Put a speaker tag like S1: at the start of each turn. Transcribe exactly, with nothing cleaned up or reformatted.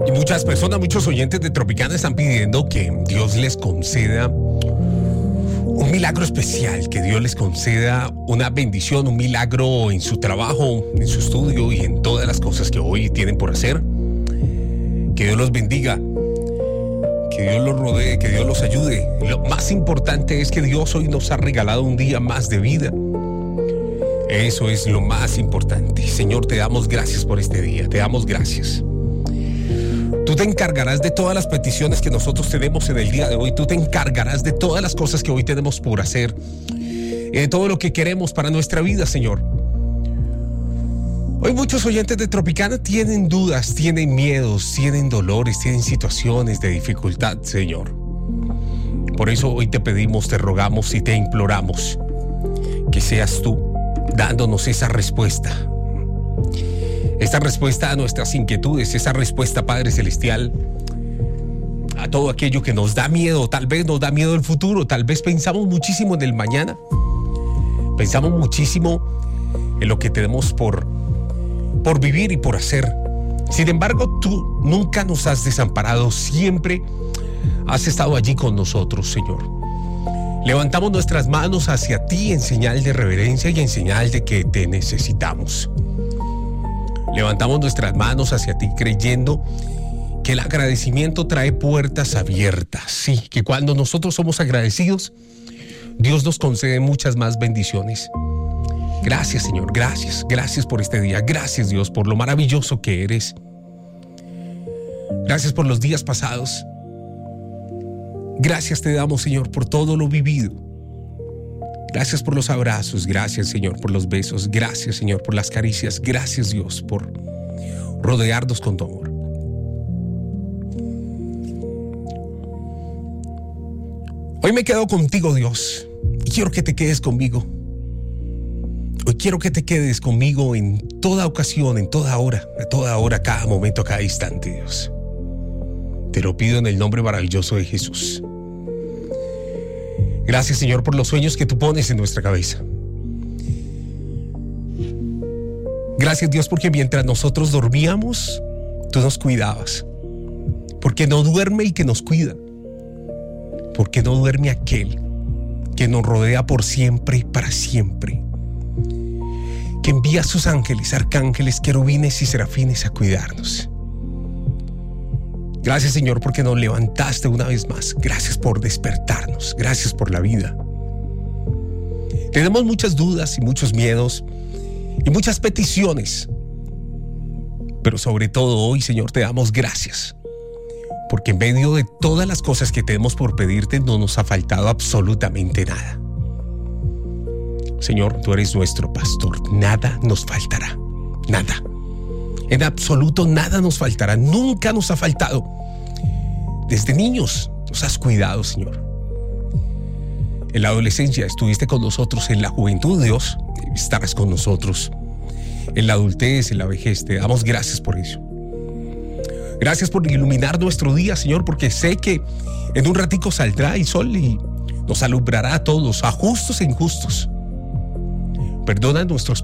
S1: Y muchas personas, muchos oyentes de Tropicana están pidiendo que Dios les conceda un milagro especial, que Dios les conceda una bendición, un milagro en su trabajo, en su estudio y en todas las cosas que hoy tienen por hacer. Que Dios los bendiga, que Dios los rodee, que Dios los ayude. Lo más importante es que Dios hoy nos ha regalado un día más de vida. Eso es lo más importante. Señor, te damos gracias por este día, te damos gracias. Tú te encargarás de todas las peticiones que nosotros tenemos en el día de hoy. Tú te encargarás de todas las cosas que hoy tenemos por hacer, de todo lo que queremos para nuestra vida, Señor. Hoy muchos oyentes de Tropicana tienen dudas, tienen miedos, tienen dolores, tienen situaciones de dificultad, Señor. Por eso hoy te pedimos, te rogamos y te imploramos que seas tú dándonos esa respuesta. Esta respuesta a nuestras inquietudes, esa respuesta, Padre Celestial, a todo aquello que nos da miedo. Tal vez nos da miedo el futuro, tal vez pensamos muchísimo en el mañana, pensamos muchísimo en lo que tenemos por, por vivir y por hacer. Sin embargo, tú nunca nos has desamparado, siempre has estado allí con nosotros, Señor. Levantamos nuestras manos hacia ti en señal de reverencia y en señal de que te necesitamos. Levantamos nuestras manos hacia ti creyendo que el agradecimiento trae puertas abiertas. Sí, que cuando nosotros somos agradecidos, Dios nos concede muchas más bendiciones. Gracias, Señor, gracias, gracias por este día. Gracias, Dios, por lo maravilloso que eres. Gracias por los días pasados. Gracias te damos, Señor, por todo lo vivido. Gracias por los abrazos, gracias, Señor, por los besos, gracias, Señor, por las caricias, gracias, Dios, por rodearnos con tu amor. Hoy me quedo contigo, Dios, y quiero que te quedes conmigo. Hoy quiero que te quedes conmigo en toda ocasión, en toda hora, a toda hora, a cada momento, a cada instante, Dios. Te lo pido en el nombre maravilloso de Jesús. Gracias, Señor, por los sueños que tú pones en nuestra cabeza. Gracias, Dios, porque mientras nosotros dormíamos, tú nos cuidabas. Porque no duerme el que nos cuida. Porque no duerme aquel que nos rodea por siempre y para siempre. Que envía a sus ángeles, arcángeles, querubines y serafines a cuidarnos. Gracias, Señor, porque nos levantaste una vez más. Gracias por despertarnos. Gracias por la vida. Tenemos muchas dudas y muchos miedos y muchas peticiones. Pero sobre todo hoy, Señor, te damos gracias. Porque en medio de todas las cosas que tenemos por pedirte, no nos ha faltado absolutamente nada. Señor, tú eres nuestro pastor. Nada nos faltará. Nada. En absoluto nada nos faltará. Nunca nos ha faltado. Desde niños nos has cuidado, Señor. En la adolescencia estuviste con nosotros. En la juventud, Dios, estarás con nosotros. En la adultez, en la vejez, te damos gracias por eso. Gracias por iluminar nuestro día, Señor, porque sé que en un ratico saldrá el sol y nos alumbrará a todos, a justos e injustos. Perdona nuestros